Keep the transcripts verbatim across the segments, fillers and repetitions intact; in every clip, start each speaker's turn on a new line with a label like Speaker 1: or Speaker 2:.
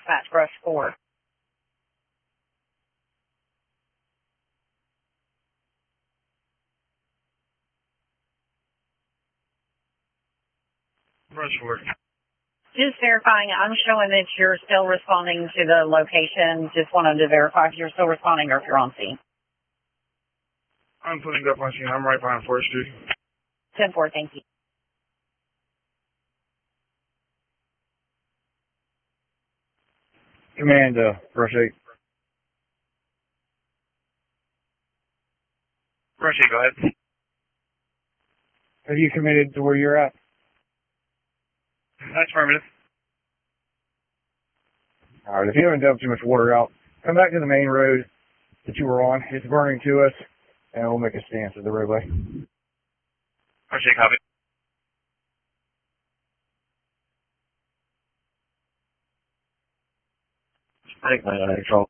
Speaker 1: dispatch, brush four.
Speaker 2: Brush four.
Speaker 1: Just verifying, I'm showing that you're still responding to the location. Just wanted to verify if you're still responding or if you're on scene.
Speaker 2: I'm putting up on scene. I'm right behind fourth Street.
Speaker 1: ten four, thank you.
Speaker 3: Command, uh, brush eight.
Speaker 2: Brush eight, go ahead.
Speaker 3: Have you committed to where you're at?
Speaker 2: That's affirmative.
Speaker 3: All right, if you haven't dumped too much water out, come back to the main road that you were on. It's burning to us, and we'll make a stance at the roadway.
Speaker 2: Brush eight, copy.
Speaker 3: Take my uh, control.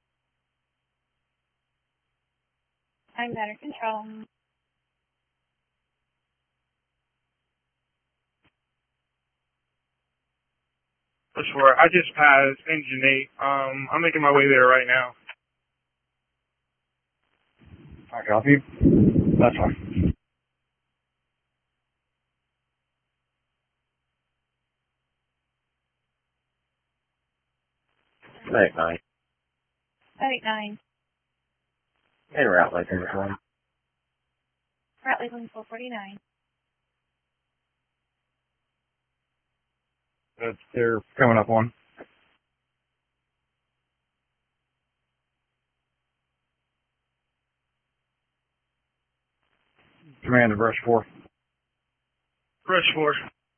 Speaker 1: I'm better control.
Speaker 2: Brush four. I just passed engine eight. Um, I'm making my way there right now.
Speaker 3: I copy. That's fine. Eight nine.
Speaker 1: Eight nine.
Speaker 3: And route like this one.
Speaker 1: Route Lakeland four forty-nine.
Speaker 3: That's, they're coming up on. Command to brush four.
Speaker 2: Brush four.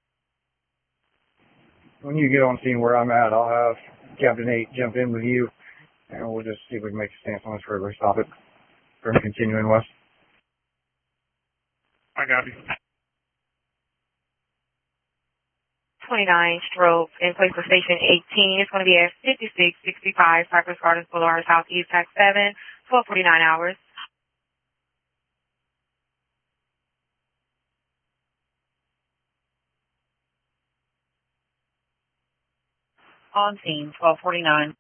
Speaker 3: When you get on scene where I'm at, I'll have Captain eight jump in with you, and we'll just see if we can make a stance on this roadway. Stop it from continuing west.
Speaker 2: I got you.
Speaker 4: twenty-nine stroke in place for station eighteen. It's going to be at fifty-six sixty-five Cypress Gardens Boulevard, Southeast, Tax seven, twelve forty-nine hours.
Speaker 1: On scene, twelve forty-nine.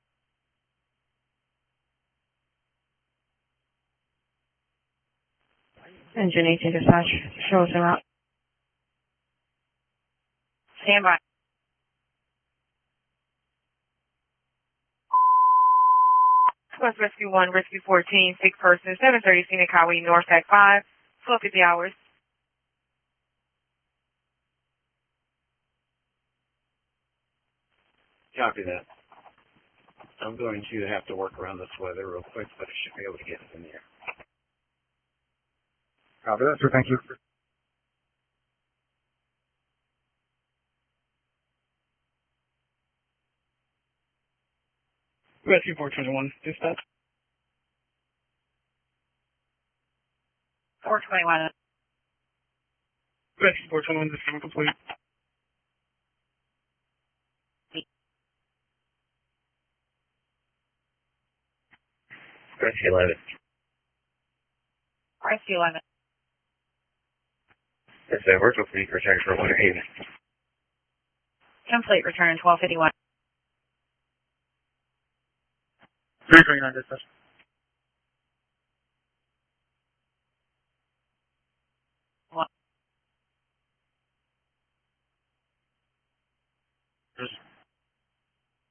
Speaker 4: Engine eighteen dispatch shows them out.
Speaker 1: Stand by.
Speaker 4: Plus Rescue one, Rescue fourteen, six persons, seven thirty Scenic Highway North, Tech five, twelve fifty hours.
Speaker 5: Copy that. I'm going to have to work around this weather real quick, but I should be able to get it in the air.
Speaker 3: Copy that, sir. Thank you.
Speaker 2: Rescue four twenty-one, dispatch.
Speaker 1: four twenty-one.
Speaker 2: Rescue four twenty-one, dispatch complete.
Speaker 5: Rescue eleven.
Speaker 1: Rescue eleven.
Speaker 5: It's a virtual fleet return for Winter Haven.
Speaker 1: Complete return, twelve fifty-one.
Speaker 2: three twenty-nine, dispatch.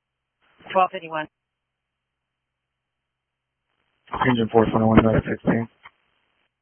Speaker 1: twelve fifty-one.
Speaker 3: Engine four twenty-one, nine sixteen.